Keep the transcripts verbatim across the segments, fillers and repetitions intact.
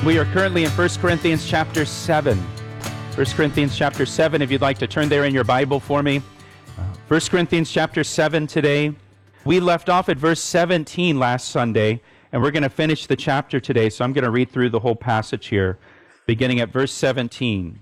We are currently in First Corinthians chapter seven. First Corinthians chapter seven, if you'd like to turn there in your Bible for me. First Corinthians chapter seven today. We left off at verse seventeen last Sunday, and we're going to finish the chapter today, so I'm going to read through the whole passage here, beginning at verse seventeen.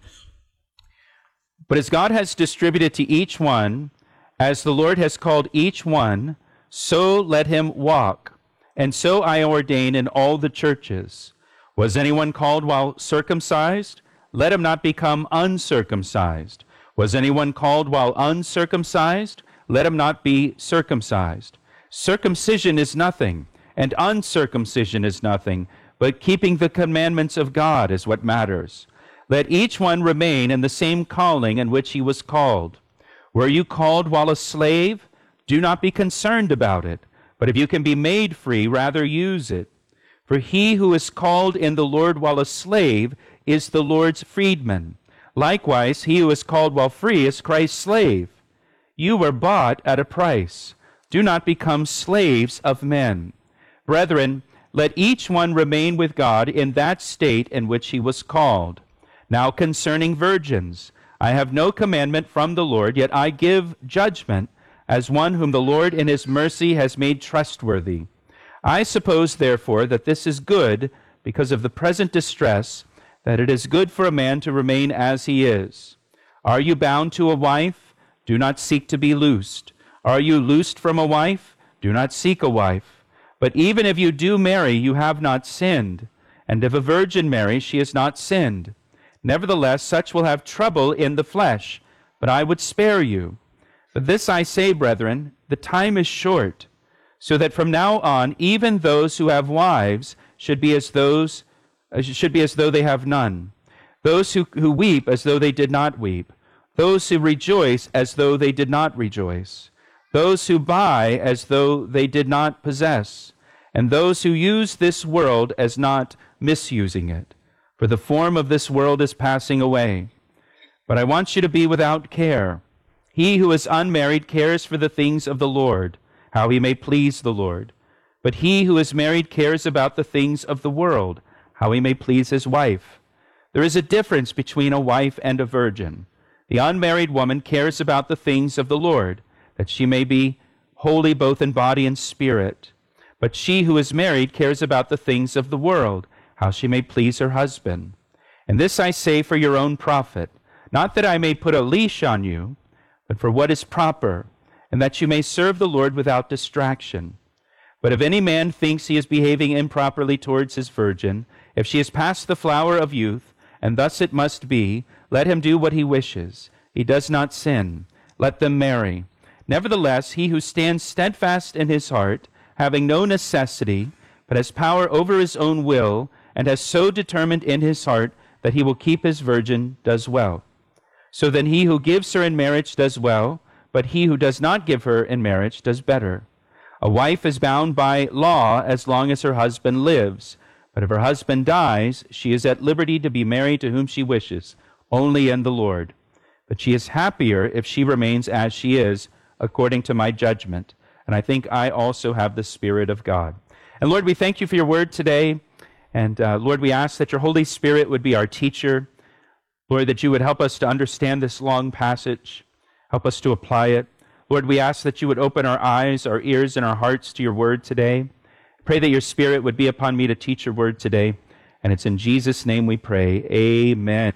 But as God has distributed to each one, as the Lord has called each one, so let him walk. And so I ordain in all the churches. Was anyone called while circumcised? Let him not become uncircumcised. Was anyone called while uncircumcised? Let him not be circumcised. Circumcision is nothing, and uncircumcision is nothing, but keeping the commandments of God is what matters. Let each one remain in the same calling in which he was called. Were you called while a slave? Do not be concerned about it, but if you can be made free, rather use it. For he who is called in the Lord while a slave is the Lord's freedman. Likewise, he who is called while free is Christ's slave. You were bought at a price. Do not become slaves of men. Brethren, let each one remain with God in that state in which he was called. Now concerning virgins, I have no commandment from the Lord, yet I give judgment as one whom the Lord in his mercy has made trustworthy. I suppose, therefore, that this is good because of the present distress, that it is good for a man to remain as he is. Are you bound to a wife? Do not seek to be loosed. Are you loosed from a wife? Do not seek a wife. But even if you do marry, you have not sinned. And if a virgin marries, she has not sinned. Nevertheless, such will have trouble in the flesh, but I would spare you. But this I say, brethren, the time is short, so that from now on, even those who have wives should be as those should be as though they have none. Those who, who weep as though they did not weep. Those who rejoice as though they did not rejoice. Those who buy as though they did not possess. And those who use this world as not misusing it. For the form of this world is passing away. But I want you to be without care. He who is unmarried cares for the things of the Lord, how he may please the Lord. But he who is married cares about the things of the world, how he may please his wife. There is a difference between a wife and a virgin. The unmarried woman cares about the things of the Lord, that she may be holy both in body and spirit. But she who is married cares about the things of the world, how she may please her husband. And this I say for your own profit, not that I may put a leash on you, but for what is proper, and that you may serve the Lord without distraction. But if any man thinks he is behaving improperly towards his virgin, if she is past the flower of youth, and thus it must be, let him do what he wishes. He does not sin. Let them marry. Nevertheless, he who stands steadfast in his heart, having no necessity, but has power over his own will, and has so determined in his heart that he will keep his virgin, does well. So then he who gives her in marriage does well, but he who does not give her in marriage does better. A wife is bound by law as long as her husband lives, but if her husband dies, she is at liberty to be married to whom she wishes, only in the Lord. But she is happier if she remains as she is, according to my judgment. And I think I also have the Spirit of God. And Lord, we thank you for your word today. And uh, Lord, we ask that your Holy Spirit would be our teacher. Lord, that you would help us to understand this long passage, help us to apply it. Lord, we ask that you would open our eyes, our ears, and our hearts to your word today. Pray that your Spirit would be upon me to teach your word today. And it's in Jesus' name we pray. Amen.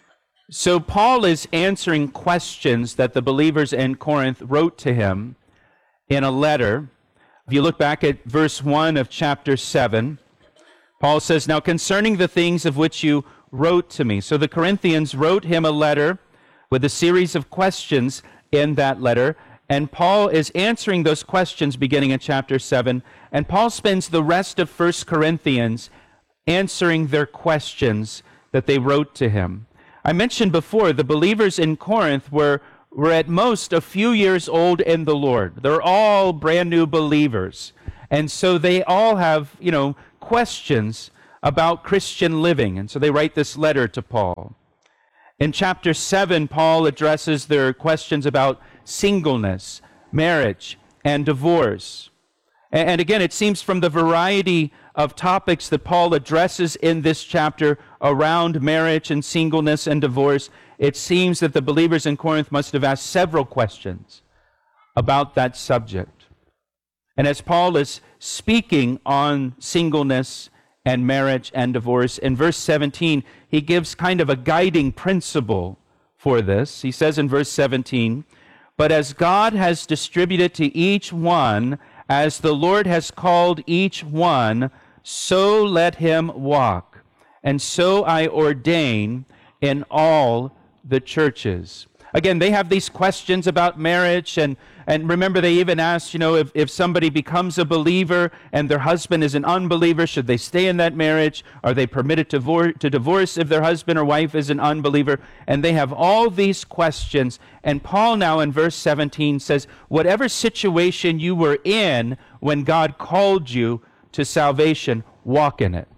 So Paul is answering questions that the believers in Corinth wrote to him in a letter. If you look back at verse one of chapter seven, Paul says, now concerning the things of which you wrote to me. So the Corinthians wrote him a letter with a series of questions in that letter, and Paul is answering those questions beginning in chapter seven, and Paul spends the rest of First Corinthians answering their questions that they wrote to him. I mentioned before, the believers in Corinth were, were at most a few years old in the Lord. They're all brand new believers, and so they all have, you know, questions about Christian living, and so they write this letter to Paul. In chapter seven, Paul addresses their questions about singleness, marriage, and divorce. And again, it seems from the variety of topics that Paul addresses in this chapter around marriage and singleness and divorce, it seems that the believers in Corinth must have asked several questions about that subject. And as Paul is speaking on singleness and marriage and divorce, in verse seventeen, he gives kind of a guiding principle for this. He says in verse seventeen, "But as God has distributed to each one, as the Lord has called each one, so let him walk. And so I ordain in all the churches." Again, they have these questions about marriage, and, and remember they even asked, you know, if, if somebody becomes a believer and their husband is an unbeliever, should they stay in that marriage? Are they permitted to, vor- to divorce if their husband or wife is an unbeliever? And they have all these questions, and Paul now in verse seventeen says, whatever situation you were in when God called you to salvation, walk in it.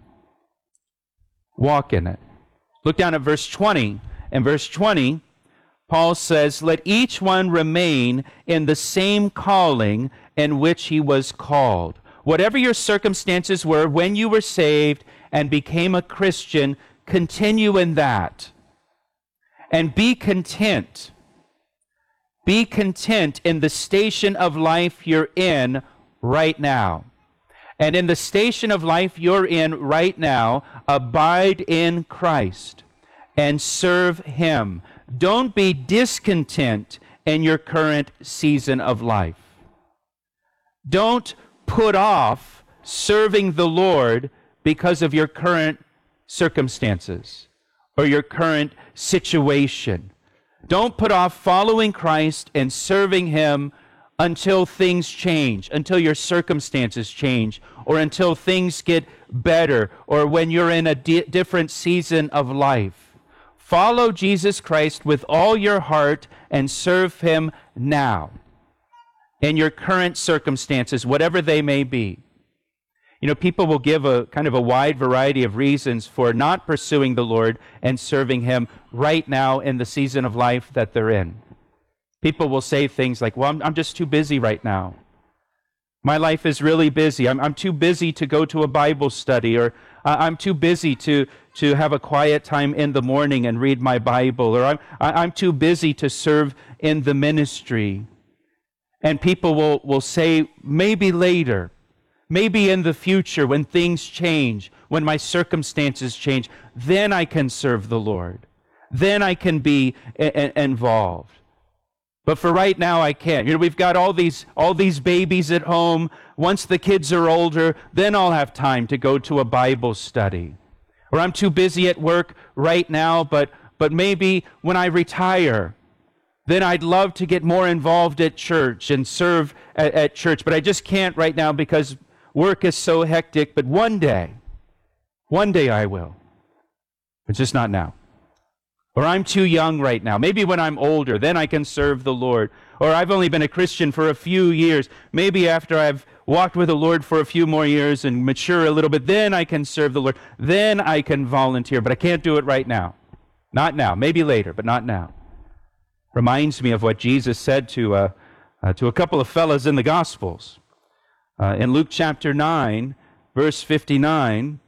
Walk in it. Look down at verse twenty. In verse twenty, Paul says, "Let each one remain in the same calling in which he was called." Whatever your circumstances were when you were saved and became a Christian, continue in that. And be content. Be content in the station of life you're in right now. And in the station of life you're in right now, abide in Christ and serve Him. Don't be discontent in your current season of life. Don't put off serving the Lord because of your current circumstances or your current situation. Don't put off following Christ and serving Him until things change, until your circumstances change, or until things get better, or when you're in a di- different season of life. Follow Jesus Christ with all your heart and serve Him now in your current circumstances, whatever they may be. You know, people will give a kind of a wide variety of reasons for not pursuing the Lord and serving Him right now in the season of life that they're in. People will say things like, well, I'm, I'm just too busy right now. My life is really busy. I'm, I'm too busy to go to a Bible study, or uh, I'm too busy to, to have a quiet time in the morning and read my Bible, or I'm, I'm too busy to serve in the ministry. And people will, will say, maybe later, maybe in the future when things change, when my circumstances change, then I can serve the Lord. Then I can be a- a- involved. But for right now, I can't. You know, we've got all these all these babies at home. Once the kids are older, then I'll have time to go to a Bible study. Or I'm too busy at work right now, but but maybe when I retire, then I'd love to get more involved at church and serve at, at church. But I just can't right now because work is so hectic. But one day, one day I will. But just not now. Or I'm too young right now. Maybe when I'm older, then I can serve the Lord. Or I've only been a Christian for a few years. Maybe after I've walked with the Lord for a few more years and mature a little bit, then I can serve the Lord. Then I can volunteer, but I can't do it right now. Not now. Maybe later, but not now. Reminds me of what Jesus said to, uh, uh, to a couple of fellas in the Gospels. Uh, in Luke chapter nine, verse fifty-nine,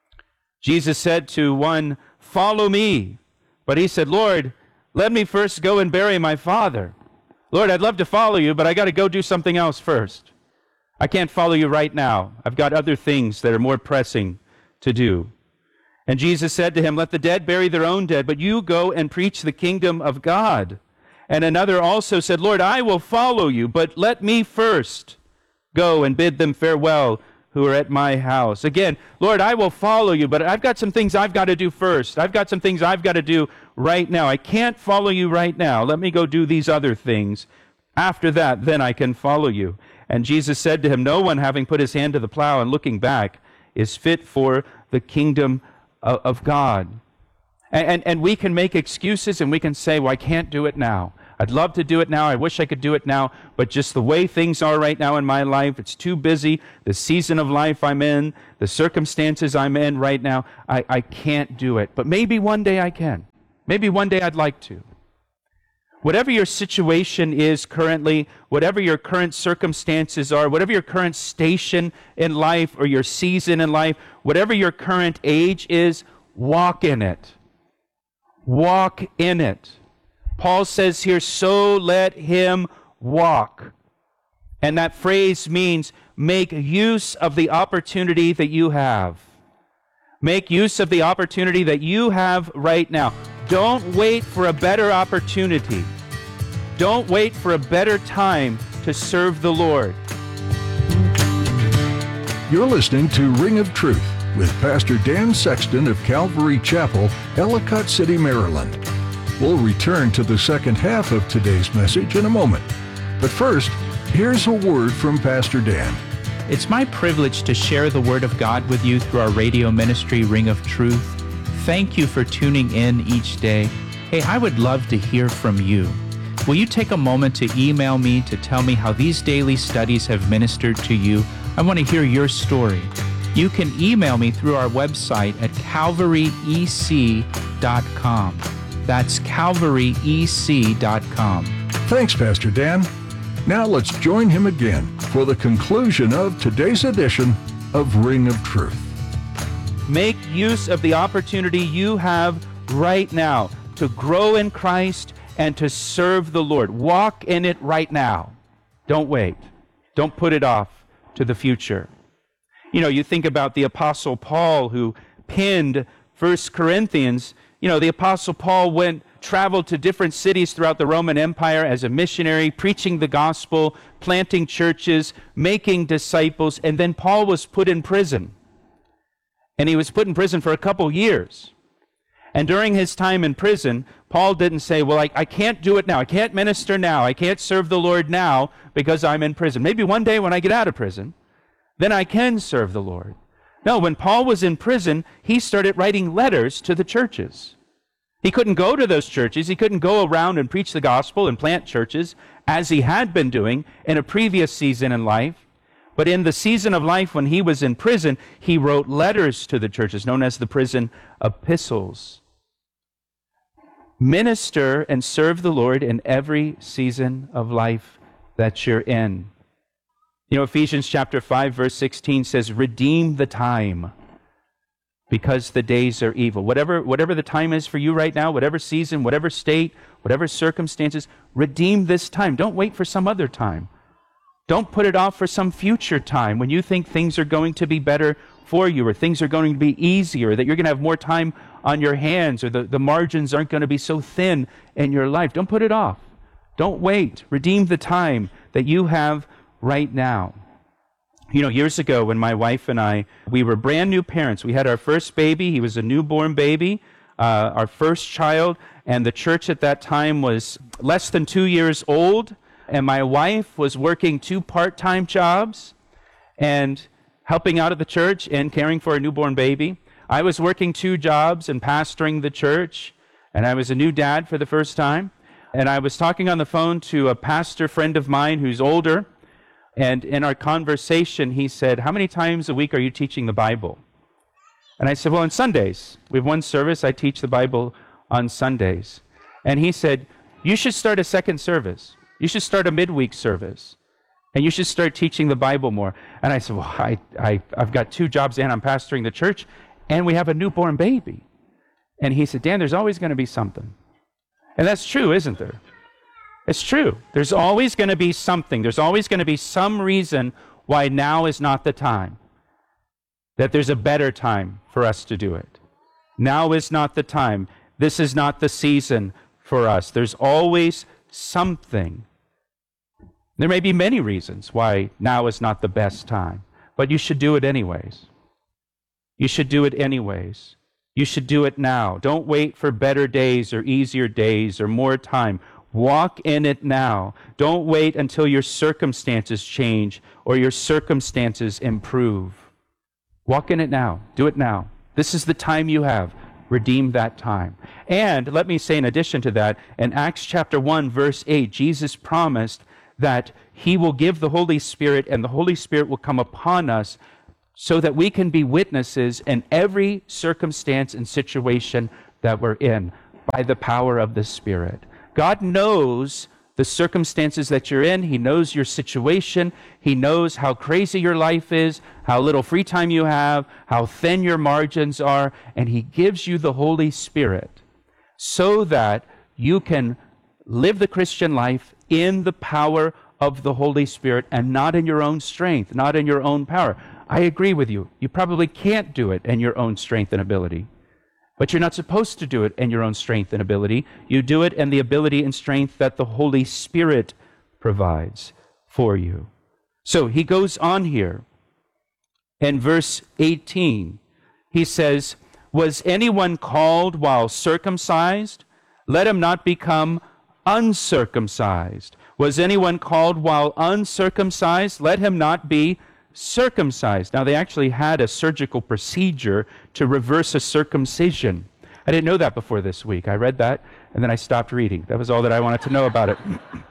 Jesus said to one, "Follow me." But he said, "Lord, let me first go and bury my father." "Lord, I'd love to follow you, but I got to go do something else first. I can't follow you right now. I've got other things that are more pressing to do." And Jesus said to him, "Let the dead bury their own dead, but you go and preach the kingdom of God." And another also said, "Lord, I will follow you, but let me first go and bid them farewell who are at my house." Again, "Lord, I will follow you, but I've got some things I've got to do first. I've got some things I've got to do right now. I can't follow you right now. Let me go do these other things. After that, then I can follow you." And Jesus said to him, "No one, having put his hand to the plow and looking back, is fit for the kingdom of, of God." And, and, and we can make excuses and we can say, "Well, I can't do it now. I'd love to do it now. I wish I could do it now, but just the way things are right now in my life, it's too busy. The season of life I'm in, the circumstances I'm in right now, I, I can't do it. But maybe one day I can. Maybe one day I'd like to." Whatever your situation is currently, whatever your current circumstances are, whatever your current station in life or your season in life, whatever your current age is, walk in it. Walk in it. Paul says here, so let him walk. And that phrase means make use of the opportunity that you have. Make use of the opportunity that you have right now. Don't wait for a better opportunity. Don't wait for a better time to serve the Lord. You're listening to Ring of Truth with Pastor Dan Sexton of Calvary Chapel, Ellicott City, Maryland. We'll return to the second half of today's message in a moment. But first, here's a word from Pastor Dan. It's my privilege to share the Word of God with you through our radio ministry, Ring of Truth. Thank you for tuning in each day. Hey, I would love to hear from you. Will you take a moment to email me to tell me how these daily studies have ministered to you? I want to hear your story. You can email me through our website at calvary e c dot com. That's calvary e c dot com. Thanks, Pastor Dan. Now let's join him again for the conclusion of today's edition of Ring of Truth. Make use of the opportunity you have right now to grow in Christ and to serve the Lord. Walk in it right now. Don't wait. Don't put it off to the future. You know, you think about the Apostle Paul who penned First Corinthians. You know, the Apostle Paul went, traveled to different cities throughout the Roman Empire as a missionary, preaching the gospel, planting churches, making disciples, and then Paul was put in prison. And he was put in prison for a couple years. And during his time in prison, Paul didn't say, well, I, I can't do it now. I can't minister now. I can't serve the Lord now because I'm in prison. Maybe one day when I get out of prison, then I can serve the Lord. No, when Paul was in prison, he started writing letters to the churches. He couldn't go to those churches. He couldn't go around and preach the gospel and plant churches as he had been doing in a previous season in life. But in the season of life when he was in prison, he wrote letters to the churches, known as the prison epistles. Minister and serve the Lord in every season of life that you're in. You know, Ephesians chapter five, verse sixteen says, redeem the time because the days are evil. Whatever, whatever the time is for you right now, whatever season, whatever state, whatever circumstances, redeem this time. Don't wait for some other time. Don't put it off for some future time when you think things are going to be better for you or things are going to be easier, that you're going to have more time on your hands or the, the margins aren't going to be so thin in your life. Don't put it off. Don't wait. Redeem the time that you have right now. You know, years ago when my wife and I, we were brand new parents. We had our first baby. He was a newborn baby, uh, our first child, and the church at that time was less than two years old. And my wife was working two part-time jobs and helping out at the church and caring for a newborn baby. I was working two jobs and pastoring the church, and I was a new dad for the first time. And I was talking on the phone to a pastor friend of mine who's older, and in our conversation, he said, how many times a week are you teaching the Bible? And I said, well, on Sundays. We have one service. I teach the Bible on Sundays. And he said, you should start a second service. You should start a midweek service, and you should start teaching the Bible more. And I said, well, I, I, I've got two jobs, and I'm pastoring the church, and we have a newborn baby. And he said, Dan, there's always going to be something. And that's true, isn't there? It's true. There's always going to be something. There's always going to be some reason why now is not the time, that there's a better time for us to do it. Now is not the time. This is not the season for us. There's always something. There may be many reasons why now is not the best time, but you should do it anyways. You should do it anyways. You should do it now. Don't wait for better days or easier days or more time. Walk in it now. Don't wait until your circumstances change or your circumstances improve. Walk in it now. Do it now. This is the time you have. Redeem that time. And let me say in addition to that, in Acts chapter one, verse eight, Jesus promised that he will give the Holy Spirit, and the Holy Spirit will come upon us so that we can be witnesses in every circumstance and situation that we're in by the power of the Spirit. God knows the circumstances that you're in. He knows your situation. He knows how crazy your life is, how little free time you have, how thin your margins are, and He gives you the Holy Spirit so that you can live the Christian life in the power of the Holy Spirit and not in your own strength, not in your own power. I agree with you. You probably can't do it in your own strength and ability. But you're not supposed to do it in your own strength and ability. You do it in the ability and strength that the Holy Spirit provides for you. So he goes on here. In verse eighteen, he says, "Was anyone called while circumcised? Let him not become uncircumcised. Was anyone called while uncircumcised? Let him not be circumcised." Now, they actually had a surgical procedure to reverse a circumcision. I didn't know that before this week. I read that, and then I stopped reading. That was all that I wanted to know about it.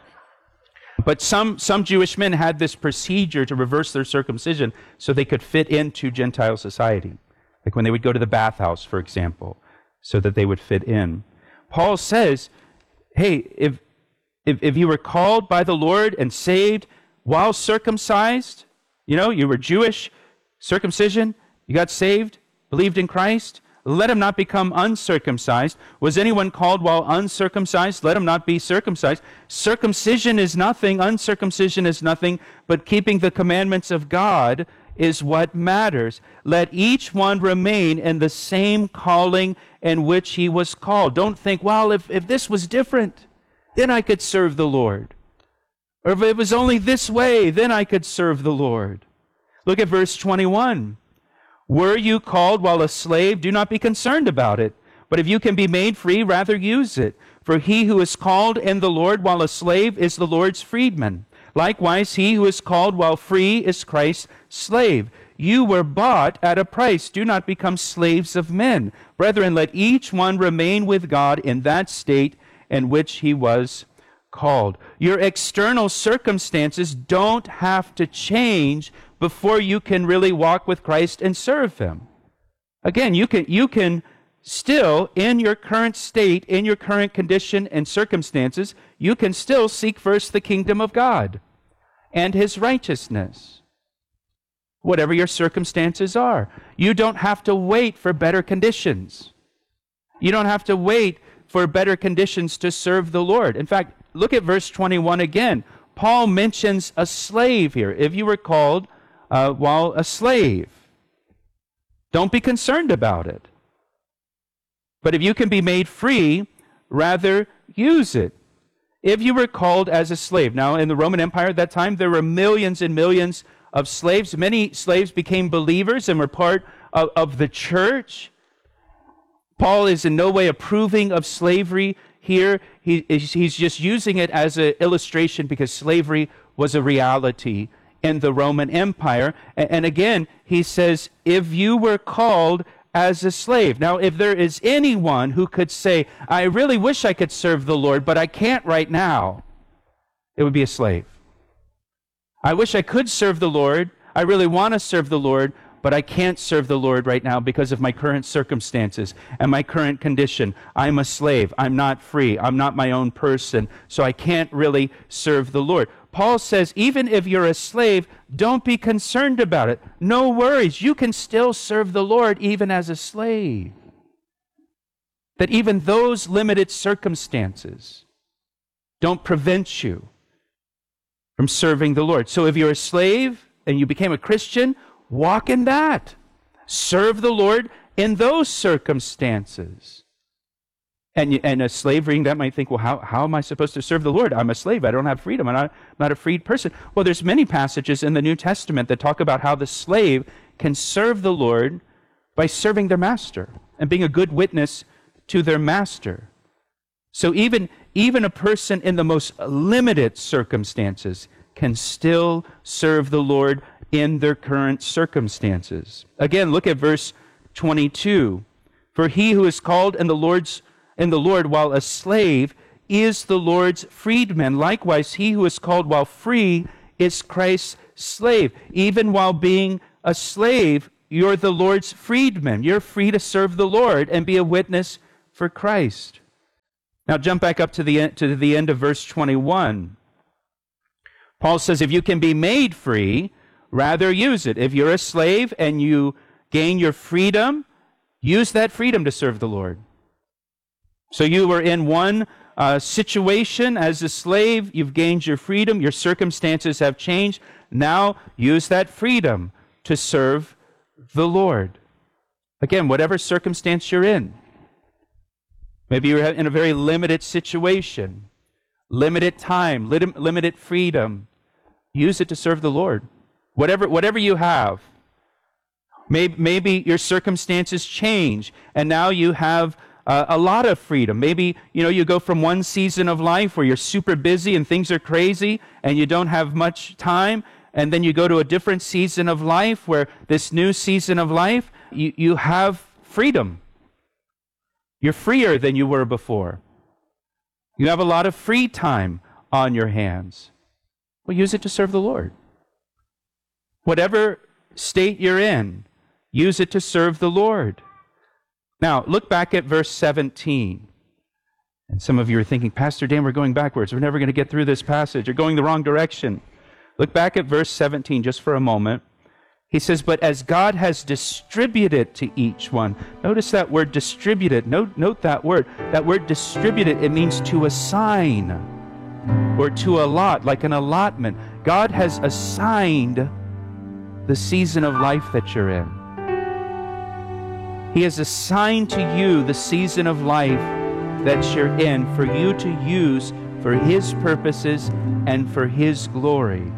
But some, some Jewish men had this procedure to reverse their circumcision so they could fit into Gentile society. Like when they would go to the bathhouse, for example, so that they would fit in. Paul says, hey, if, if, if you were called by the Lord and saved while circumcised, you know, you were Jewish, circumcision, you got saved, believed in Christ, let him not become uncircumcised. Was anyone called while uncircumcised? Let him not be circumcised. Circumcision is nothing, uncircumcision is nothing, but keeping the commandments of God is what matters. Let each one remain in the same calling in which he was called. Don't think, well, if, if this was different, then I could serve the Lord. Or if it was only this way, then I could serve the Lord. Look at verse twenty-one. Were you called while a slave? Do not be concerned about it. But if you can be made free, rather use it. For he who is called in the Lord while a slave is the Lord's freedman. Likewise, he who is called while free is Christ's slave. You were bought at a price. Do not become slaves of men. Brethren, let each one remain with God in that state in which he was called. Your external circumstances don't have to change before you can really walk with Christ and serve Him. Again, you can, you can still, in your current state, in your current condition and circumstances, you can still seek first the kingdom of God and His righteousness, whatever your circumstances are. You don't have to wait for better conditions. You don't have to wait for better conditions to serve the Lord. In fact, look at verse twenty-one again. Paul mentions a slave here. If you were called uh, while a slave, don't be concerned about it. But if you can be made free, rather use it. If you were called as a slave. Now, in the Roman Empire at that time, there were millions and millions of slaves. Many slaves became believers and were part of, of the church. Paul is in no way approving of slavery here. He, he's just using it as an illustration because slavery was a reality in the Roman Empire. And, and again, he says, if you were called as a slave. Now, if there is anyone who could say, I really wish I could serve the Lord, but I can't right now, it would be a slave. I wish I could serve the Lord. I really want to serve the Lord, but I can't serve the Lord right now because of my current circumstances and my current condition. I'm a slave. I'm not free. I'm not my own person, so I can't really serve the Lord. Paul says, even if you're a slave, don't be concerned about it. No worries. You can still serve the Lord even as a slave. That even those limited circumstances don't prevent you from serving the Lord. So if you're a slave and you became a Christian, walk in that. Serve the Lord in those circumstances. And, and a slave reading that might think, well, how, how am I supposed to serve the Lord? I'm a slave. I don't have freedom. I'm not, I'm not a freed person. Well, there's many passages in the New Testament that talk about how the slave can serve the Lord by serving their master and being a good witness to their master. So even, even a person in the most limited circumstances can still serve the Lord in their current circumstances. Again, look at verse twenty-two. For he who is called in the Lord's in the Lord while a slave is the Lord's freedman. Likewise, he who is called while free is Christ's slave. Even while being a slave, you're the Lord's freedman. You're free to serve the Lord and be a witness for Christ. Now jump back up to the, en- to the end of verse twenty-one. Paul says, if you can be made free, rather use it. If you're a slave and you gain your freedom, use that freedom to serve the Lord. So you were in one uh, situation as a slave, you've gained your freedom, your circumstances have changed. Now use that freedom to serve the Lord. Again, whatever circumstance you're in. Maybe you're in a very limited situation, limited time, lim- limited freedom. Use it to serve the Lord. Whatever, whatever you have. Maybe, maybe your circumstances change, and now you have uh, a lot of freedom. Maybe, you know, you go from one season of life where you're super busy and things are crazy, and you don't have much time, and then you go to a different season of life where this new season of life, you, you have freedom. You're freer than you were before. You have a lot of free time on your hands. Well, use it to serve the Lord. Whatever state you're in, use it to serve the Lord. Now, look back at verse seventeen. And some of you are thinking, Pastor Dan, we're going backwards. We're never going to get through this passage. You're going the wrong direction. Look back at verse seventeen just for a moment. He says, but as God has distributed to each one. Notice that word distributed. Note, note that word. That word distributed, it means to assign or to allot, like an allotment. God has assigned the season of life that you're in. He has assigned to you the season of life that you're in for you to use for His purposes and for His glory.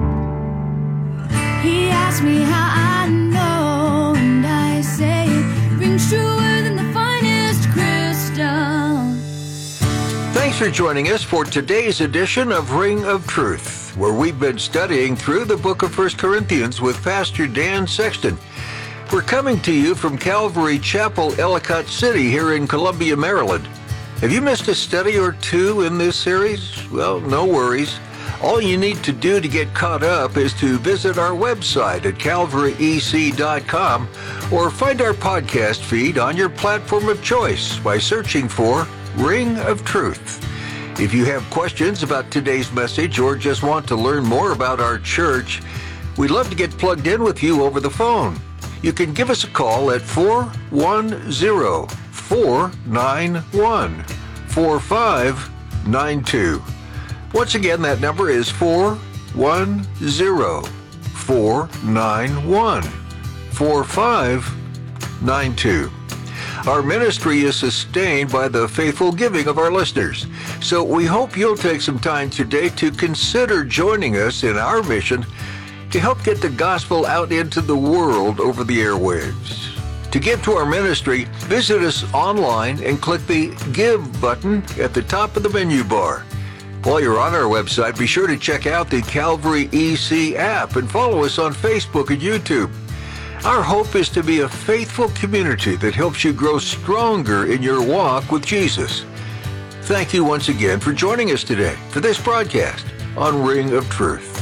He asked me how I know, and I say it rings truer than the finest crystal. Thanks for joining us for today's edition of Ring of Truth, where we've been studying through the book of First Corinthians with Pastor Dan Sexton. We're coming to you from Calvary Chapel, Ellicott City, here in Columbia, Maryland. Have you missed a study or two in this series? Well, no worries. All you need to do to get caught up is to visit our website at calvary e c dot com or find our podcast feed on your platform of choice by searching for Ring of Truth. If you have questions about today's message or just want to learn more about our church, we'd love to get plugged in with you over the phone. You can give us a call at four one zero, four nine one, four five nine two. Once again, that number is four one zero, four nine one, four five nine two. Our ministry is sustained by the faithful giving of our listeners, so we hope you'll take some time today to consider joining us in our mission to help get the gospel out into the world over the airwaves. To give to our ministry, visit us online and click the Give button at the top of the menu bar. While you're on our website, be sure to check out the Calvary E C app and follow us on Facebook and YouTube. Our hope is to be a faithful community that helps you grow stronger in your walk with Jesus. Thank you once again for joining us today for this broadcast on Ring of Truth.